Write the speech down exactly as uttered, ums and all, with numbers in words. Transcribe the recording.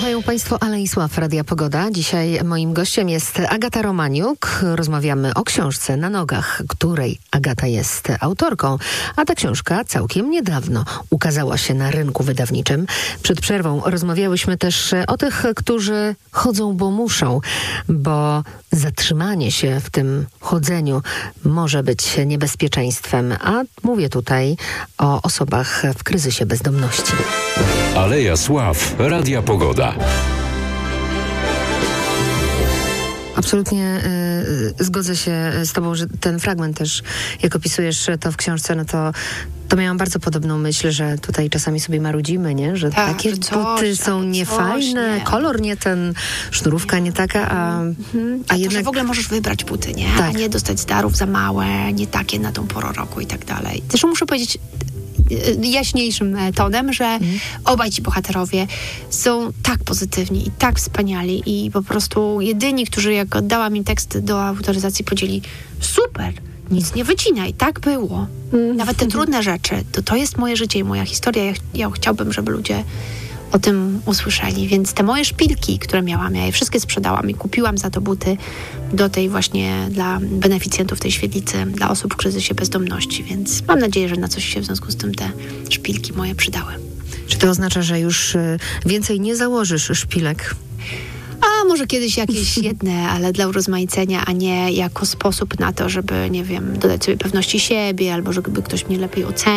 Słuchają Państwo Ale i Sław, Radia Pogoda. Dzisiaj moim gościem jest Agata Romaniuk. Rozmawiamy o książce Na nogach, której Agata jest autorką. A ta książka całkiem niedawno ukazała się na rynku wydawniczym. Przed przerwą rozmawiałyśmy też o tych, którzy chodzą, bo muszą, bo zatrzymanie się w tym chodzeniu może być niebezpieczeństwem. A mówię tutaj o osobach w kryzysie bezdomności. Aleja Sław, Radia Pogoda. Absolutnie y, zgodzę się z tobą, że ten fragment też, jak opisujesz to w książce, no to to miałam bardzo podobną myśl, że tutaj czasami sobie marudzimy, nie? Że tak, takie że coś, buty są niefajne, nie. Kolor nie ten, sznurówka nie taka, a, mhm. a a jednak... to, że w ogóle możesz wybrać buty, nie? Tak. A nie dostać z darów za małe, nie takie na tą porę roku i tak dalej. Zresztą muszę powiedzieć jaśniejszym tonem, że mm. obaj ci bohaterowie są tak pozytywni i tak wspaniali i po prostu jedyni, którzy jak oddałam im tekst do autoryzacji, powiedzieli super, nic nie wycinaj, tak było. Mm. Nawet te trudne rzeczy, to, to jest moje życie i moja historia. Ja, ja chciałbym, żeby ludzie o tym usłyszeli, więc te moje szpilki, które miałam, ja je wszystkie sprzedałam i kupiłam za to buty do tej właśnie dla beneficjentów tej świetlicy, dla osób w kryzysie bezdomności, więc mam nadzieję, że na coś się w związku z tym te szpilki moje przydały. Czy to oznacza, że już więcej nie założysz szpilek? A może kiedyś jakieś jedne, ale dla urozmaicenia, a nie jako sposób na to, żeby, nie wiem, dodać sobie pewności siebie albo żeby ktoś mnie lepiej ocenił.